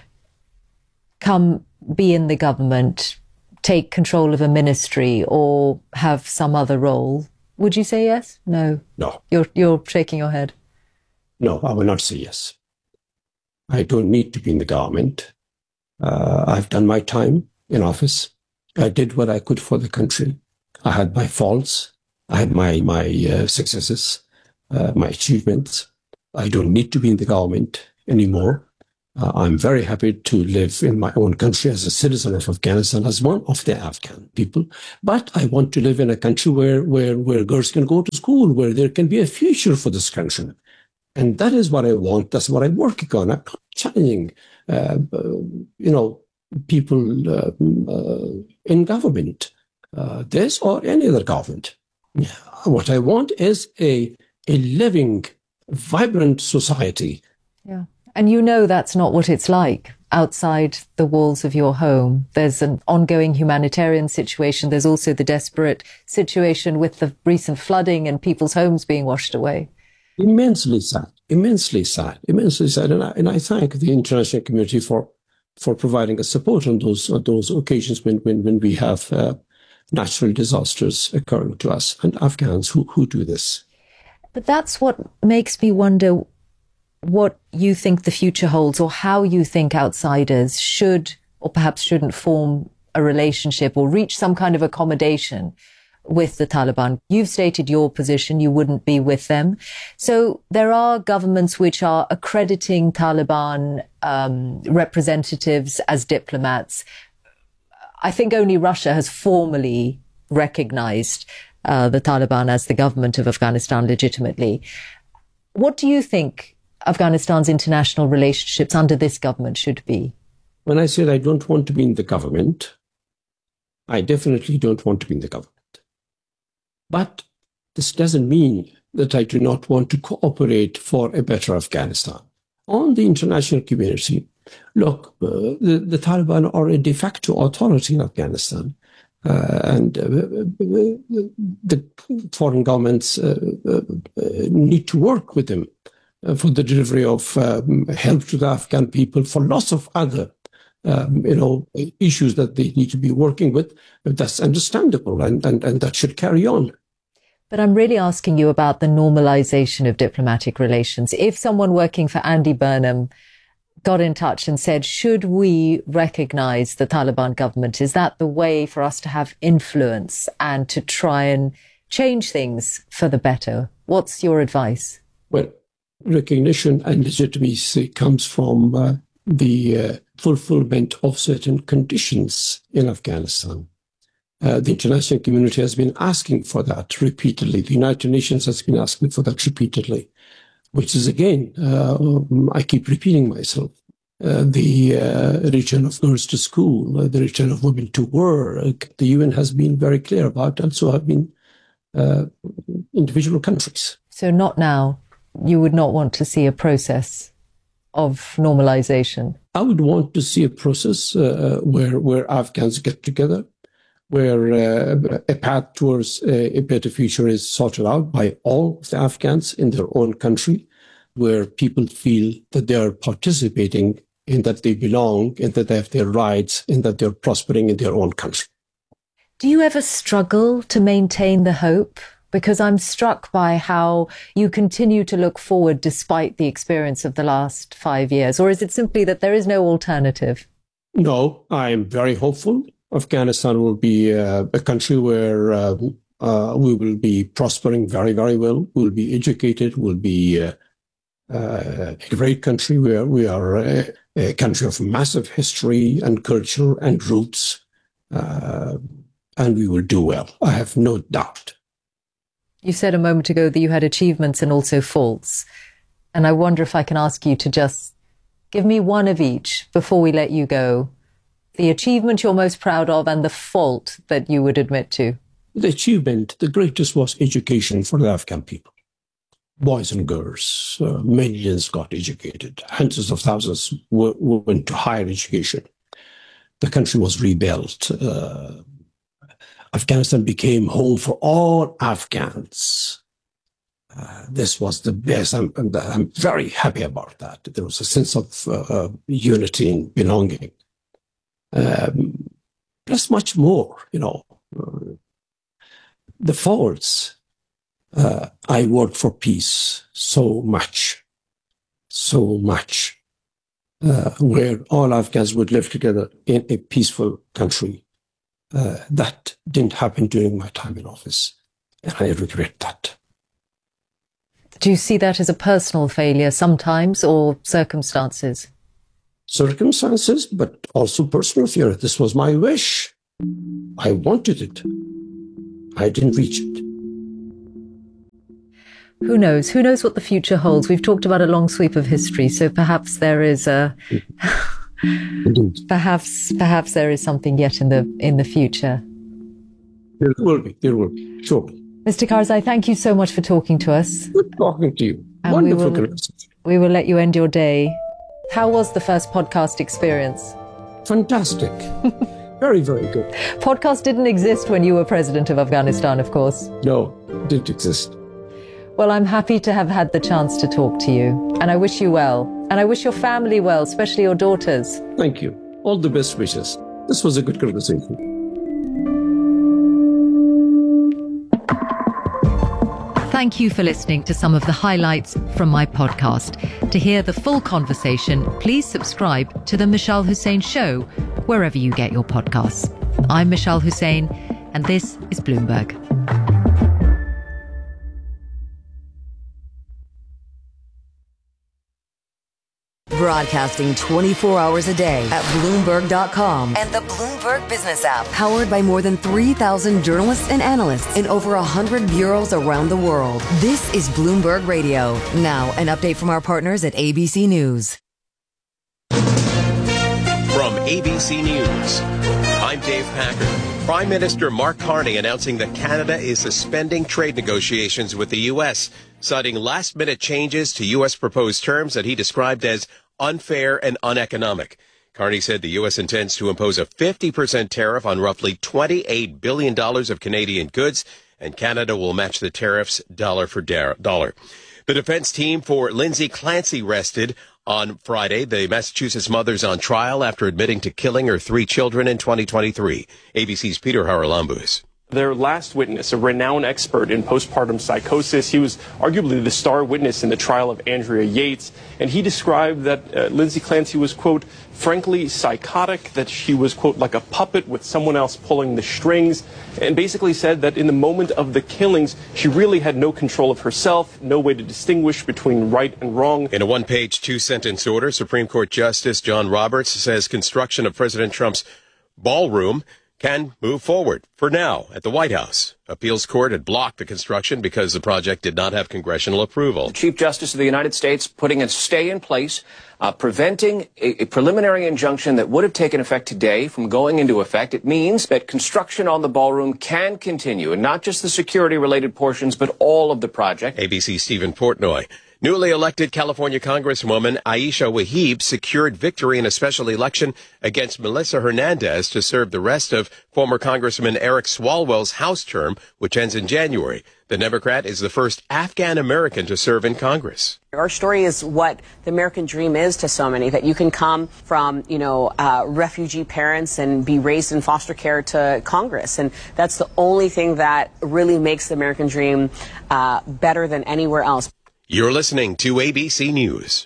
Speaker 1: come be in the government, take control of a ministry, or have some other role, would you say yes? No.
Speaker 2: No.
Speaker 1: You're shaking your head.
Speaker 2: No, I will not say yes. I don't need to be in the government. I've done my time in office. I did what I could for the country. I had my faults, I have my successes, my achievements. I don't need to be in the government anymore. I'm very happy to live in my own country as a citizen of Afghanistan, as one of the Afghan people. But I want to live in a country where girls can go to school, where there can be a future for this country. And that is what I want. That's what I'm working on. I'm not challenging, people in government, this or any other government. What I want is a living, vibrant society.
Speaker 1: Yeah. And you know that's not what it's like outside the walls of your home. There's an ongoing humanitarian situation. There's also the desperate situation with the recent flooding and people's homes being washed away.
Speaker 2: Immensely sad. And I thank the international community for providing us support on those occasions when we have natural disasters occurring to us, and Afghans who do this.
Speaker 1: But that's what makes me wonder what you think the future holds, or how you think outsiders should or perhaps shouldn't form a relationship or reach some kind of accommodation with the Taliban. You've stated your position, you wouldn't be with them. So there are governments which are accrediting Taliban representatives as diplomats. I think only Russia has formally recognized the Taliban as the government of Afghanistan legitimately. What do you think Afghanistan's international relationships under this government should be?
Speaker 2: When I said I don't want to be in the government, I definitely don't want to be in the government. But this doesn't mean that I do not want to cooperate for a better Afghanistan. On the international community, look, the Taliban are a de facto authority in Afghanistan. And the foreign governments need to work with them for the delivery of help to the Afghan people, for lots of other issues that they need to be working with. That's understandable, and that should carry on.
Speaker 1: But I'm really asking you about the normalization of diplomatic relations. If someone working for Andy Burnham got in touch and said, should we recognize the Taliban government? Is that the way for us to have influence and to try and change things for the better? What's your advice?
Speaker 2: Well, recognition and legitimacy comes from the fulfillment of certain conditions in Afghanistan. The international community has been asking for that repeatedly. The United Nations has been asking for that repeatedly, which is, again, I keep repeating myself, the return of girls to school, the return of women to work. The UN has been very clear about, and so have been individual countries.
Speaker 1: So not now. You would not want to see a process of normalization?
Speaker 2: I would want to see a process where Afghans get together, where a path towards a better future is sorted out by all the Afghans in their own country, where people feel that they are participating, in that they belong, in that they have their rights, in that they're prospering in their own country.
Speaker 1: Do you ever struggle to maintain the hope? Because I'm struck by how you continue to look forward despite the experience of the last 5 years. Or is it simply that there is no alternative?
Speaker 2: No, I'm very hopeful. Afghanistan will be a country where we will be prospering very, very well. We'll be educated. We'll be a great country where we are a country of massive history and culture and roots. And we will do well. I have no doubt.
Speaker 1: You said a moment ago that you had achievements and also faults. And I wonder if I can ask you to just give me one of each before we let you go. The achievement you're most proud of and the fault that you would admit to.
Speaker 2: The achievement, the greatest, was education for the Afghan people. Boys and girls, millions got educated. Hundreds of thousands went to higher education. The country was rebuilt. Afghanistan became home for all Afghans. This was the best. I'm very happy about that. There was a sense of unity and belonging. Plus much more, the faults. I worked for peace so much, where all Afghans would live together in a peaceful country. That didn't happen during my time in office. And I regret that.
Speaker 1: Do you see that as a personal failure sometimes, or circumstances?
Speaker 2: Circumstances, but also personal failure. This was my wish. I wanted it. I didn't reach it.
Speaker 1: Who knows? Who knows what the future holds? We've talked about a long sweep of history, so perhaps there is perhaps there is something yet in the future.
Speaker 2: There will be, surely.
Speaker 1: Mr. Karzai, thank you so much for talking to us.
Speaker 2: Good talking to you.
Speaker 1: And
Speaker 2: wonderful conversation.
Speaker 1: We will let you end your day. How was the first podcast experience?
Speaker 2: Fantastic. Very, very good.
Speaker 1: Podcast didn't exist when you were president of Afghanistan, of course.
Speaker 2: No, it didn't exist.
Speaker 1: Well, I'm happy to have had the chance to talk to you, and I wish you well. And I wish your family well, especially your daughters.
Speaker 2: Thank you. All the best wishes. This was a good conversation.
Speaker 1: Thank you for listening to some of the highlights from my podcast. To hear the full conversation, please subscribe to The Mishal Hussain Show, wherever you get your podcasts. I'm Mishal Hussain, and this is Bloomberg.
Speaker 3: Broadcasting 24 hours a day at Bloomberg.com and the Bloomberg Business app. Powered by more than 3,000 journalists and analysts in over 100 bureaus around the world. This is Bloomberg Radio. Now, an update from our partners at ABC News.
Speaker 22: From ABC News, I'm Dave Packer. Prime Minister Mark Carney announcing that Canada is suspending trade negotiations with the U.S., citing last-minute changes to U.S. proposed terms that he described as unfair and uneconomic. Carney said the U.S. intends to impose a 50% tariff on roughly $28 billion of Canadian goods, and Canada will match the tariffs dollar for dollar. The defense team for Lindsay Clancy rested on Friday. The Massachusetts mother's on trial after admitting to killing her 3 children in 2023. ABC's Peter Haralambous.
Speaker 10: Their last witness, a renowned expert in postpartum psychosis, he was arguably the star witness in the trial of Andrea Yates, and he described that Lindsay Clancy was, quote, frankly psychotic, that she was, quote, like a puppet with someone else pulling the strings, and basically said that in the moment of the killings, she really had no control of herself, no way to distinguish between right and wrong.
Speaker 22: In a one-page, 2-sentence order, Supreme Court Justice John Roberts says construction of President Trump's ballroom can move forward for now at the White House. Appeals court had blocked the construction because the project did not have congressional approval.
Speaker 11: The Chief Justice of the United States putting a stay in place, preventing a preliminary injunction that would have taken effect today from going into effect. It means that construction on the ballroom can continue, and not just the security-related portions, but all of the project.
Speaker 22: ABC's Stephen Portnoy. Newly elected California Congresswoman Aisha Wahib secured victory in a special election against Melissa Hernandez to serve the rest of former Congressman Eric Swalwell's House term, which ends in January. The Democrat is the first Afghan-American to serve in Congress.
Speaker 12: Our story is what the American dream is to so many, that you can come from, refugee parents and be raised in foster care to Congress. And that's the only thing that really makes the American dream better than anywhere else.
Speaker 22: You're listening to ABC News.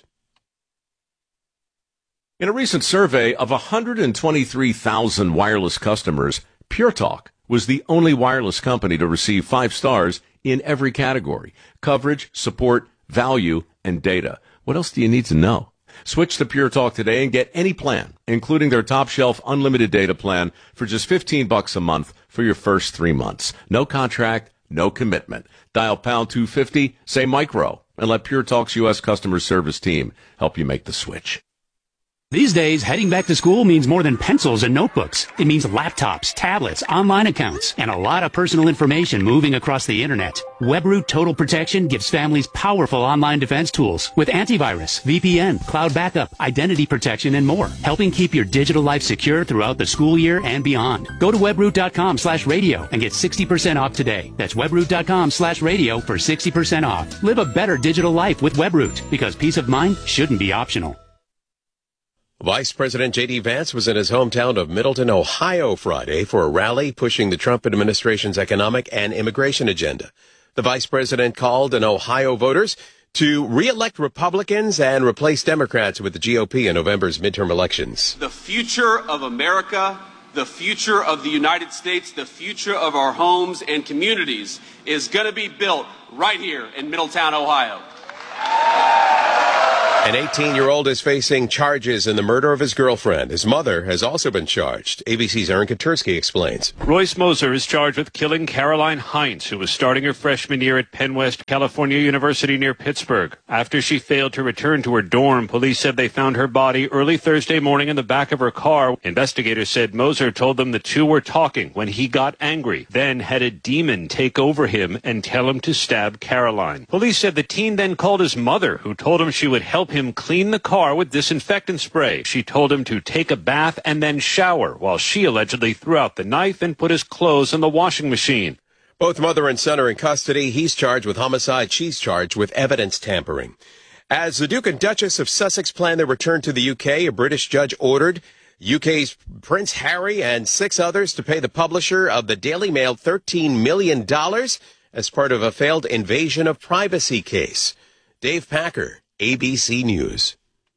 Speaker 13: In a recent survey of 123,000 wireless customers, Pure Talk was the only wireless company to receive 5 stars in every category: coverage, support, value, and data. What else do you need to know? Switch to Pure Talk today and get any plan, including their top shelf unlimited data plan, for just $15 a month for your first 3 months. No contract, no commitment. Dial pound 250, say micro, and let Pure Talk's U.S. customer service team help you make the switch.
Speaker 14: These days, heading back to school means more than pencils and notebooks. It means laptops, tablets, online accounts, and a lot of personal information moving across the internet. WebRoot Total Protection gives families powerful online defense tools with antivirus, VPN, cloud backup, identity protection, and more, helping keep your digital life secure throughout the school year and beyond. Go to webroot.com/radio and get 60% off today. That's webroot.com/radio for 60% off. Live a better digital life with WebRoot, because peace of mind shouldn't be optional.
Speaker 22: Vice President J.D. Vance was in his hometown of Middleton, Ohio, Friday for a rally pushing the Trump administration's economic and immigration agenda. The vice president called on Ohio voters to re-elect Republicans and replace Democrats with the GOP in November's midterm elections.
Speaker 15: The future of America the future of the United States, the future of our homes and communities is going to be built right here in Middletown, Ohio.
Speaker 22: An 18-year-old is facing charges in the murder of his girlfriend. His mother has also been charged. ABC's Aaron Katursky explains.
Speaker 16: Royce Moser is charged with killing Caroline Heinz, who was starting her freshman year at Penn West California University near Pittsburgh. After she failed to return to her dorm, police said they found her body early Thursday morning in the back of her car. Investigators said Moser told them the two were talking when he got angry, then had a demon take over him and tell him to stab Caroline. Police said the teen then called his mother, who told him she would help him clean the car with disinfectant spray. She told him to take a bath and then shower, while she allegedly threw out the knife and put his clothes in the washing machine.
Speaker 22: Both mother and son are in custody. He's charged with homicide. She's charged with evidence tampering. As the Duke and Duchess of Sussex plan their return to the UK, a British judge ordered UK's Prince Harry and 6 others to pay the publisher of the Daily Mail $13 million as part of a failed invasion of privacy case. Dave Packer, ABC News.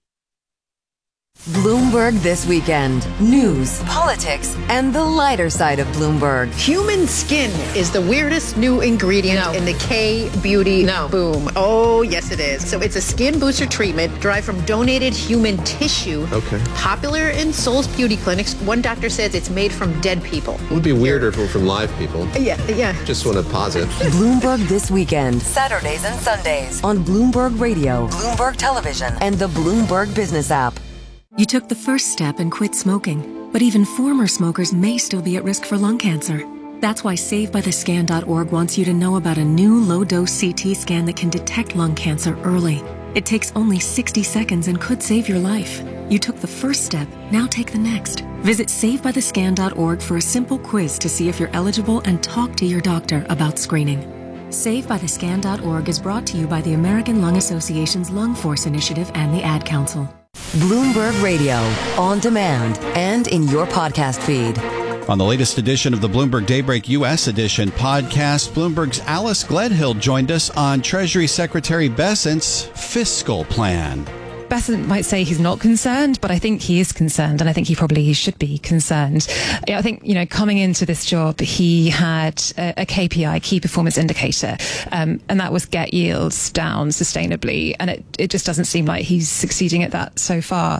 Speaker 3: Bloomberg This Weekend. News, politics, and the lighter side of Bloomberg.
Speaker 17: Human skin is the weirdest new ingredient in the K-beauty boom. Oh, yes, it is. So it's a skin booster treatment derived from donated human tissue.
Speaker 18: Okay.
Speaker 17: Popular in Seoul's beauty clinics. One doctor says it's made from dead people.
Speaker 18: It would be weirder if it were from live people.
Speaker 17: Yeah.
Speaker 18: Just want to pause it.
Speaker 3: Bloomberg This Weekend. Saturdays and Sundays on Bloomberg Radio, Bloomberg Television, and the Bloomberg Business app.
Speaker 19: You took the first step and quit smoking, but even former smokers may still be at risk for lung cancer. That's why SaveByTheScan.org wants you to know about a new low-dose CT scan that can detect lung cancer early. It takes only 60 seconds and could save your life. You took the first step, now take the next. Visit SaveByTheScan.org for a simple quiz to see if you're eligible and talk to your doctor about screening. SaveByTheScan.org is brought to you by the American Lung Association's Lung Force Initiative and the Ad Council.
Speaker 3: Bloomberg Radio, on demand, and in your podcast feed.
Speaker 20: On the latest edition of the Bloomberg Daybreak U.S. Edition podcast, Bloomberg's Alice Gledhill joined us on Treasury Secretary Bessent's fiscal plan.
Speaker 21: Bessent might say he's not concerned, but I think he is concerned, and I think he probably should be concerned. I think, coming into this job, he had a KPI, key performance indicator, and that was get yields down sustainably, and it just doesn't seem like he's succeeding at that so far.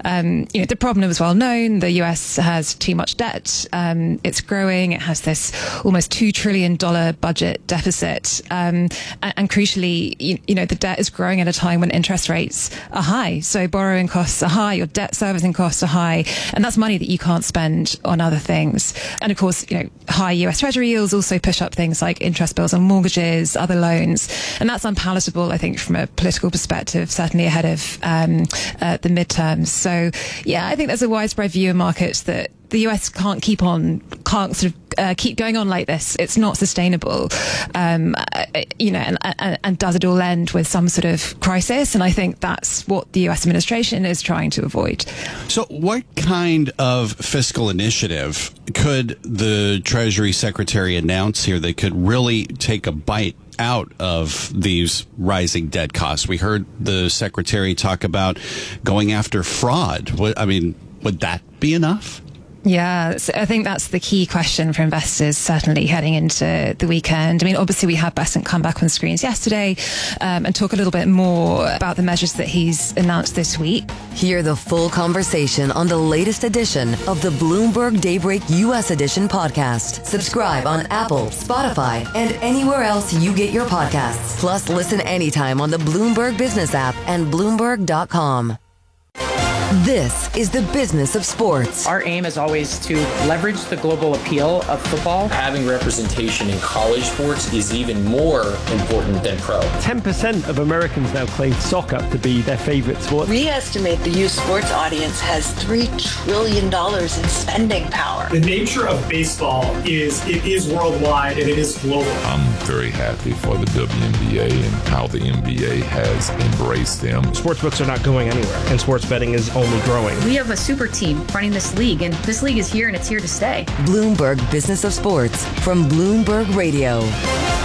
Speaker 21: The problem is well known. The US has too much debt. It's growing. It has this almost $2 trillion budget deficit, and crucially, the debt is growing at a time when interest rates are high. So borrowing costs are high, your debt servicing costs are high, and that's money that you can't spend on other things. And of course, high US Treasury yields also push up things like interest bills on mortgages, other loans, and that's unpalatable, I think, from a political perspective, certainly ahead of the midterms. So, yeah, I think there's a widespread view in markets that the US can't keep going on like this. It's not sustainable, and does it all end with some sort of crisis? And I think that's what the US administration is trying to avoid.
Speaker 20: So what kind of fiscal initiative could the Treasury Secretary announce here that could really take a bite out of these rising debt costs? We heard the Secretary talk about going after fraud. Would that be enough?
Speaker 21: Yeah, so I think that's the key question for investors, certainly heading into the weekend. Obviously, we had Bessent come back on screens yesterday and talk a little bit more about the measures that he's announced this week.
Speaker 3: Hear the full conversation on the latest edition of the Bloomberg Daybreak U.S. Edition podcast. Subscribe on Apple, Spotify, and anywhere else you get your podcasts. Plus, listen anytime on the Bloomberg Business app and Bloomberg.com. This is the business of sports.
Speaker 24: Our aim is always to leverage the global appeal of football.
Speaker 29: Having representation in college sports is even more important than pro.
Speaker 30: 10% of Americans now claim soccer to be their favorite sport.
Speaker 31: We estimate the youth sports audience has $3 trillion in spending power.
Speaker 32: The nature of baseball is it is worldwide and it is global.
Speaker 33: I'm very happy for the WNBA and how the NBA has embraced them.
Speaker 30: Sportsbooks are not going anywhere, and sports betting is only growing.
Speaker 34: We have a super team running this league, and this league is here and it's here to stay.
Speaker 3: Bloomberg Business of Sports from Bloomberg Radio.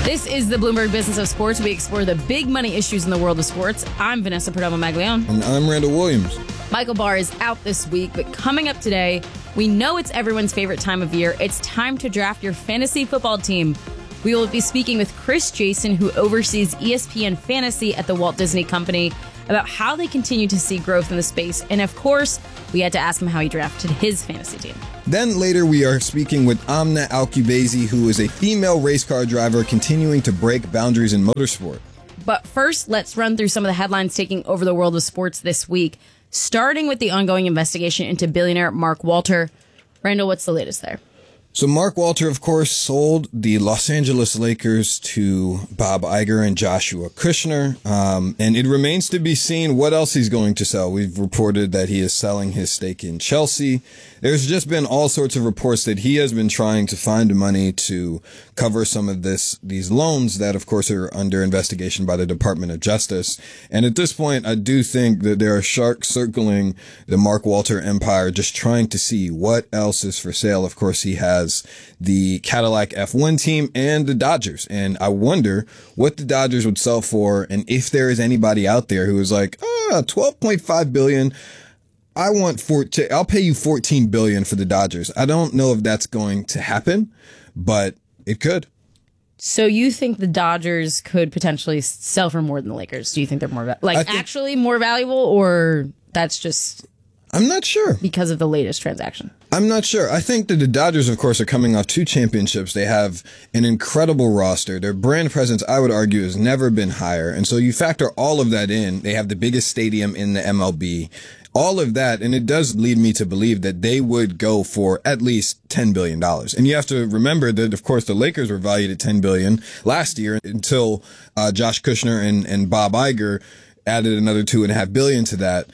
Speaker 1: This is the Bloomberg Business of Sports. We explore the big money issues in the world of sports. I'm Vanessa Perdomo-Maglione.
Speaker 2: And I'm Randall Williams.
Speaker 1: Michael Barr is out this week, but coming up today, we know it's everyone's favorite time of year. It's time to draft your fantasy football team. We will be speaking with Chris Jason, who oversees ESPN Fantasy at the Walt Disney Company, about how they continue to see growth in the space. And of course, we had to ask him how he drafted his fantasy team.
Speaker 2: Then later we are speaking with Amna Alkubezi, who is a female race car driver continuing to break boundaries in motorsport.
Speaker 1: But first, let's run through some of the headlines taking over the world of sports this week, starting with the ongoing investigation into billionaire Mark Walter. Randall, what's the latest there?
Speaker 2: So Mark Walter, of course, sold the Los Angeles Lakers to Bob Iger and Joshua Kushner. And it remains to be seen what else he's going to sell. We've reported that he is selling his stake in Chelsea. There's just been all sorts of reports that he has been trying to find money to cover some of these loans that, of course, are under investigation by the Department of Justice. And at this point, I do think that there are sharks circling the Mark Walter empire, just trying to see what else is for sale. Of course, he has the Cadillac F1 team and the Dodgers. And I wonder what the Dodgers would sell for. And if there is anybody out there who is like, $12.5 billion. I'll pay you $14 billion for the Dodgers. I don't know if that's going to happen, but it could.
Speaker 1: So you think the Dodgers could potentially sell for more than the Lakers? Do you think they're more actually more valuable, or that's just...
Speaker 2: I'm not sure.
Speaker 1: Because of the latest transaction?
Speaker 2: I'm not sure. I think that the Dodgers, of course, are coming off 2 championships. They have an incredible roster. Their brand presence, I would argue, has never been higher. And so you factor all of that in. They have the biggest stadium in the MLB. All of that, and it does lead me to believe that they would go for at least $10 billion. And you have to remember that, of course, the Lakers were valued at $10 billion last year until Josh Kushner and Bob Iger added another $2.5 billion to that.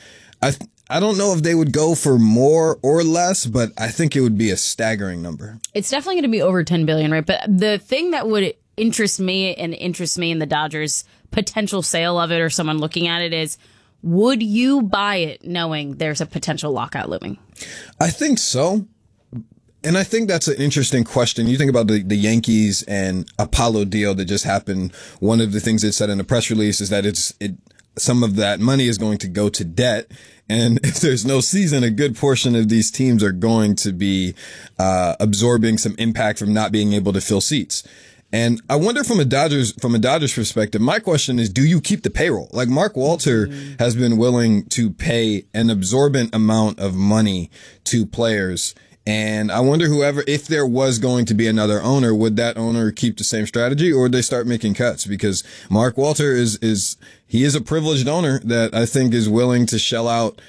Speaker 2: I don't know if they would go for more or less, but I think it would be a staggering number.
Speaker 1: It's definitely going to be over $10 billion, right? But the thing that would interest me in the Dodgers' potential sale of it, or someone looking at it, is, would you buy it knowing there's a potential lockout looming?
Speaker 2: I think so. And I think that's an interesting question. You think about the Yankees and Apollo deal that just happened. One of the things it said in the press release is that some of that money is going to go to debt. And if there's no season, a good portion of these teams are going to be absorbing some impact from not being able to fill seats. And I wonder from a Dodgers perspective, my question is, do you keep the payroll? Like, Mark Walter has been willing to pay an absorbent amount of money to players. And I wonder if there was going to be another owner, would that owner keep the same strategy, or would they start making cuts? Because Mark Walter is a privileged owner that I think is willing to shell out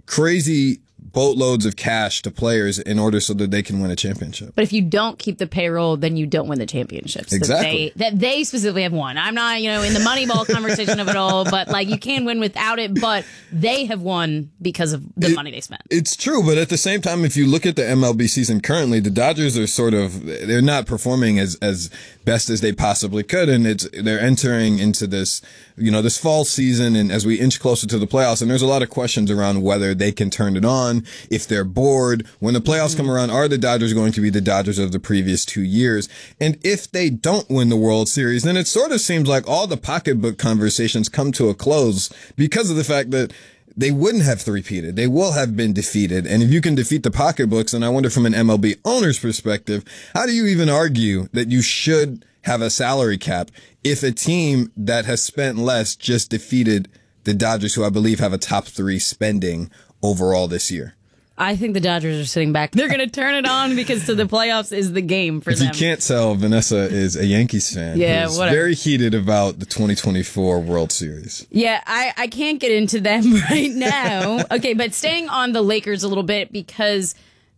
Speaker 2: crazy boatloads of cash to players in order so that they can win a championship.
Speaker 1: But if you don't keep the payroll, then you don't win the championships.
Speaker 2: Exactly.
Speaker 1: That they specifically have won. I'm not, in the Moneyball conversation of it all, but you can win without it, but they have won because of the money they spent.
Speaker 2: It's true, but at the same time, if you look at the MLB season currently, the Dodgers are they're not performing as best as they possibly could, and they're entering into this, this fall season, and as we inch closer to the playoffs, and there's a lot of questions around whether they can turn it on, if they're bored. When the playoffs come around, are the Dodgers going to be the Dodgers of the previous 2 years? And if they don't win the World Series, then it sort of seems like all the pocketbook conversations come to a close because of the fact that they wouldn't have three-peated. They will have been defeated. And if you can defeat the pocketbooks, and I wonder from an MLB owner's perspective, how do you even argue that you should have a salary cap if a team that has spent less just defeated the Dodgers, who I believe have a top 3 spending overall this year?
Speaker 1: I think the Dodgers are sitting back. They're going to turn it on because to the playoffs is the game for them.
Speaker 2: If you can't tell, Vanessa is a Yankees fan.
Speaker 1: Yeah,
Speaker 2: who's
Speaker 1: whatever.
Speaker 2: Very heated about the 2024 World Series.
Speaker 1: Yeah, I can't get into them right now. Okay, but staying on the Lakers a little bit, because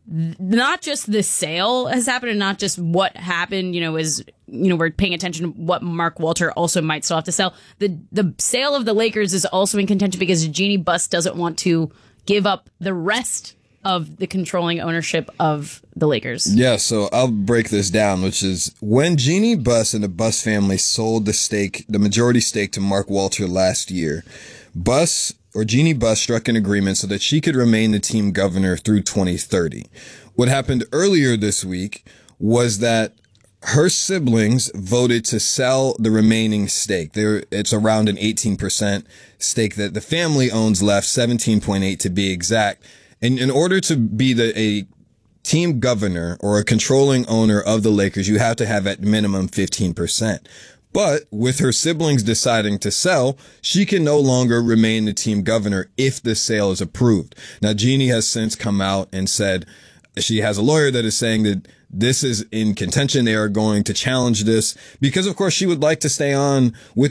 Speaker 1: not just the sale has happened and not just what happened, we're paying attention to what Mark Walter also might still have to sell. The sale of the Lakers is also in contention because Jeannie Buss doesn't want to give up the rest of the controlling ownership of the Lakers.
Speaker 2: Yeah, so I'll break this down, which is when Jeannie Buss and the Buss family sold the majority stake to Mark Walter last year, Jeannie Buss struck an agreement so that she could remain the team governor through 2030. What happened earlier this week was that her siblings voted to sell the remaining stake. It's around an 18% stake that the family owns left, 17.8 to be exact. And in order to be a team governor or a controlling owner of the Lakers, you have to have at minimum 15%. But with her siblings deciding to sell, she can no longer remain the team governor if the sale is approved. Now, Jeannie has since come out and said she has a lawyer that is saying that this is in contention. They are going to challenge this because, of course, she would like to stay on with